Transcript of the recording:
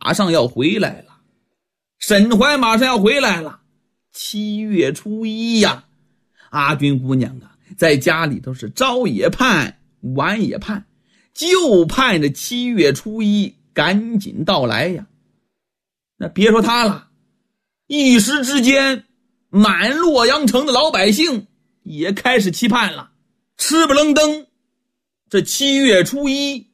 马上要回来了，沈怀马上要回来了。7月初1呀，阿军姑娘啊，在家里头是朝也盼，晚也盼，就盼着7月初1赶紧到来呀。那别说他了，一时之间，满洛阳城的老百姓也开始期盼了。吃不愣登，这7月初1